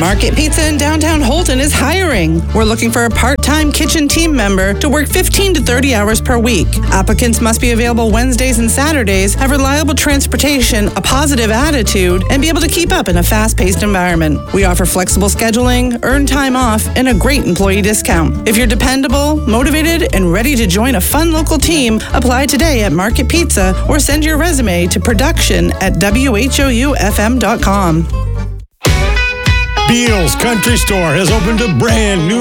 Market Pizza in downtown Holton is hiring. We're looking for a part-time kitchen team member to work 15 to 30 hours per week. Applicants must be available Wednesdays and Saturdays, have reliable transportation, a positive attitude, and be able to keep up in a fast-paced environment. We offer flexible scheduling, earned time off, and a great employee discount. If you're dependable, motivated, and ready to join a fun local team, apply today at Market Pizza or send your resume to production@whoufm.com. Beals Country Store has opened a brand new